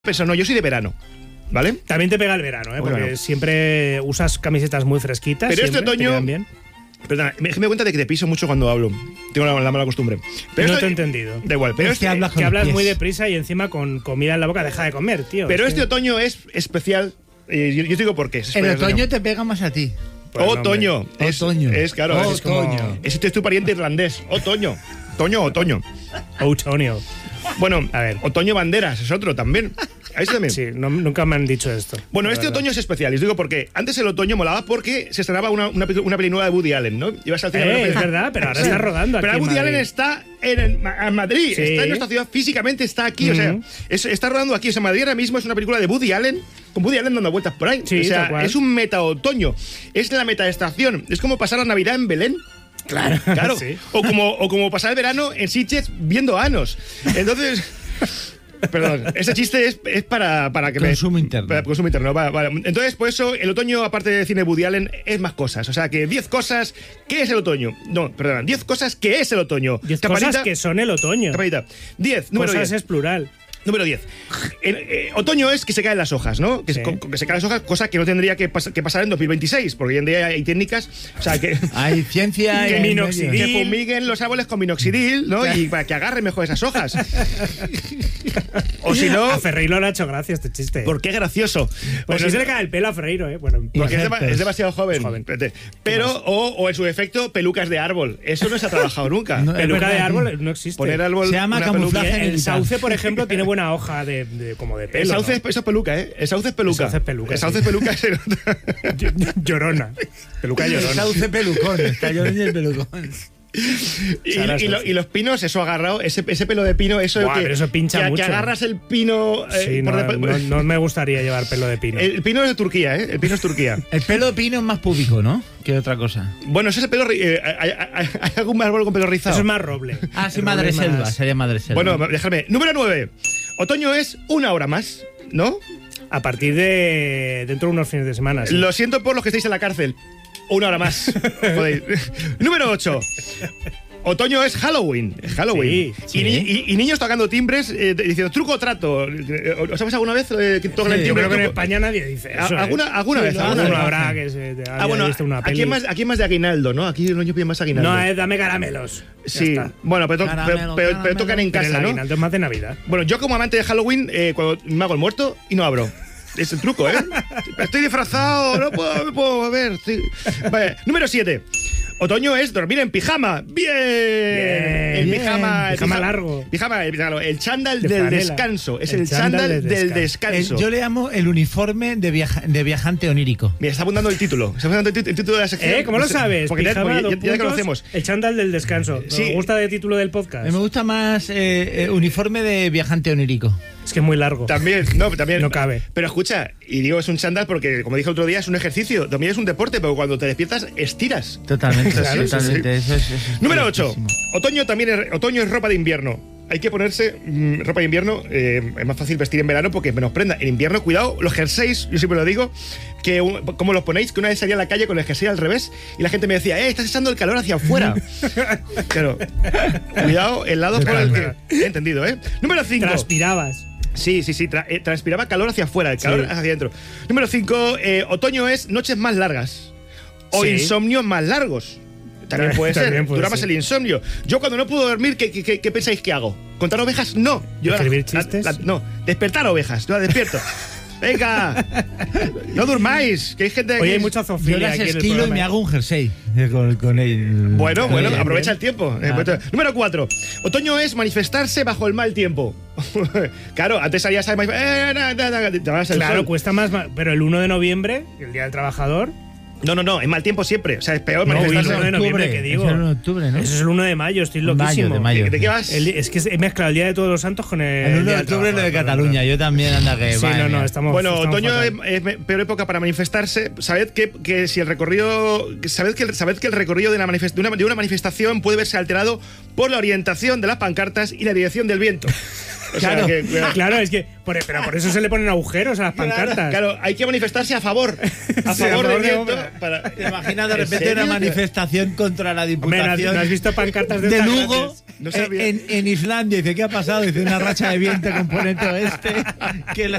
Pero no, yo soy de verano, ¿vale? También te pega el verano, ¿eh? Porque siempre usas camisetas muy fresquitas. Pero este siempre, otoño... te quedan bien. Perdona, me doy cuenta de que te piso mucho cuando hablo. Tengo la mala costumbre. Pero No esto, te he entendido. Da igual. Pero Es que hablas con Que los hablas pies. muy deprisa y encima con comida en la boca. Deja de comer, tío. pero Es este que- otoño es especial. Yo te digo por qué. Es El especial otoño te pega más a ti. Pues no, otoño. hombre. Es, Otoño. Es claro. Es como... Otoño. Este es tu pariente irlandés. Otoño. Otoño. Otoño. Bueno, A ver. Otoño Banderas es otro también. A ese también. Sí, nunca me han dicho esto. Bueno, la este verdad. otoño es especial. Y os digo porque antes el otoño molaba porque se estrenaba una peli nueva de Woody Allen, ¿no? Ibas al cine a ver una Es peli- verdad, pero ahora está rodando aquí Pero en Woody Madrid. Allen está en Madrid, Sí. está en nuestra ciudad, físicamente está aquí, o sea, está rodando aquí. O sea, Madrid ahora mismo es una película de Woody Allen, con Woody Allen dando vueltas por ahí. Sí, o sea, tal cual. es un meta-otoño, es la metaestación, es como pasar la Navidad en Belén. Claro. Sí. O como pasar el verano en Sitges viendo anos. Entonces... Perdón, ese chiste es para que Consumo interno. Para consumo interno, vale. Entonces, por eso, el otoño, aparte de cine Woody Allen, es más cosas. O sea, que 10 cosas, ¿qué es el otoño? No, perdón, 10 cosas, ¿qué es el otoño? 10 cosas que son el otoño. Campanita. 10, número Cosas 10. es plural. Número 10. Otoño es que se caen las hojas, ¿no? Que, Sí. que se caen las hojas, cosa que no tendría que pasar en 2026, porque hoy en día hay técnicas, o sea, que... Hay ciencia Que y minoxidil. Que fumiguen los árboles con minoxidil, ¿no? Y para que agarren mejor esas hojas. O si no, A Ferreiro le ha hecho gracia este chiste. ¿por qué gracioso? Pues O no si- se le cae el pelo a Ferreiro, ¿eh? Bueno, Porque es, Ejemplos. es demasiado joven. Es joven. Espérate. Pero, o en su defecto, pelucas de árbol. Eso no se ha trabajado nunca. No, peluca es de verdad. árbol no existe. Poner árbol. Se llama una camuflaje. peluca. El militar. sauce, por ejemplo, tiene buena hoja como de pelo. El sauce ¿no? eso es peluca, ¿eh? El sauce es peluca. El sauce es peluca, El sauce sí. es peluca. se nota. Llorona. Peluca El llorona. sauce pelucón. Está llorando el pelucón. y los pinos, eso agarrado, ese pelo de pino, eso Buah, pero eso pincha que mucho. agarras el pino. Sí, no, no me gustaría llevar pelo de pino. El pino es de Turquía, ¿eh? El pino es Turquía. El pelo de pino es más púbico, ¿no? Que otra cosa. Bueno, ese es el pelo. ¿Hay algún árbol con pelo rizado? Eso es más roble. Ah, sí, El madre roble selva. más- Sería madre selva. Bueno, déjame. Número 9. Otoño es una hora más, ¿no? A partir de dentro de unos fines de semana. Sí. Lo siento por los que estáis en la cárcel. Una hora más. Joder. Número 8. Otoño es Halloween. Es Halloween. Sí, Y niños tocando timbres diciendo truco o trato. ¿Os sabes alguna vez que tocan el Sí, Yo timbre? creo que en Truco? España nadie dice eso. ¿Alguna vez? lo alguna hacen, vez. Uno lo habrá hacen. que se haya Bueno, visto una aquí peli. es más de aguinaldo, ¿no? Aquí los niños piden más aguinaldo. No, dame caramelos. Ya Sí, está. bueno, pero Caramelo, tocan en Pero el casa, ¿no? aguinaldo es más de Navidad. Bueno, yo como amante de Halloween, cuando me hago el muerto y no abro. Es el truco, ¿eh? Estoy disfrazado, no puedo, me puedo mover. Vale, número 7. Otoño es dormir en pijama. ¡Bien! El bien. pijama. Pijama largo. Pijama, el chándal De del franela. descanso. Es El el chándal chándal del del descanso. Yo le llamo el uniforme de viajante onírico. Mira, está apuntando el título. Está apuntando el título de la sección. ¿Cómo lo sabes? Porque ya, Pijama, porque dos ya puntos, conocemos. El chándal del descanso. Sí. Me gusta el título del podcast. Me gusta más uniforme de viajante onírico. Es que es muy largo. También, también. No cabe. Pero escucha, y digo es un chándal porque, como dije otro día, es un ejercicio. También es un deporte, pero cuando te despiertas, estiras. Totalmente, Claro, totalmente. Eso es Número 8. ciertísimo. Otoño es ropa de invierno. Hay que ponerse ropa de invierno. Es más fácil vestir en verano porque menos prenda. En invierno, cuidado, los jerseys, yo siempre lo digo, que ¿cómo los ponéis? Que una vez salía a la calle con el jersey al revés y la gente me decía, estás echando el calor hacia afuera. Claro. Cuidado, el lado por el que... He entendido, ¿eh? Número 5. Transpirabas. Sí. Transpiraba calor hacia afuera, el calor Sí. hacia adentro. Número 5. Otoño es noches más largas. O Sí. insomnios más largos. También puede ser. También puede Dura más ser. el insomnio. Yo cuando no puedo dormir, ¿qué pensáis que hago? ¿Contar ovejas? No. Yo ¿Escribir chistes? no. Despertar ovejas. Yo las despierto. Venga. No durmáis. Que hay gente Oye, que hay es- mucha Yo zoofilia las aquí en el esquilo y programa. me hago un jersey con él. Bueno, Bien, aprovecha bien. el tiempo. Claro. Número 4. Otoño es manifestarse bajo el mal tiempo. Claro, antes salías a te vas al Claro, sol. cuesta más, pero el 1 de noviembre, el Día del Trabajador. No, es mal tiempo siempre. O sea, es peor No, manifestarse. el 1 de noviembre, que digo. Es el 1 de octubre, ¿no? Eso es el 1 de mayo, estoy Mayo, loquísimo. de mayo. ¿De qué vas? Es que he mezclado el Día de Todos los Santos con el El 1 Día de del octubre es lo de Trabajador, Cataluña. Yo también, anda que Sí, madre no, mía. estamos. Bueno, estamos otoño fatal. es peor época para manifestarse. Sabed que si el recorrido. Sabed que el recorrido de una manifestación puede verse alterado por la orientación de las pancartas y la dirección del viento. O sea, Claro, es que pero por eso se le ponen agujeros a las pancartas. Claro, hay que manifestarse a favor. A Sí, favor a favor del de viento. obra. ¿Te imaginas de ¿En repente serio? una manifestación contra la Hombre, Diputación ¿no has visto pancartas de de estas Lugo grandes? No sabía. en Islandia? Dice, ¿qué ha pasado? Dice, una racha de viento componente oeste que la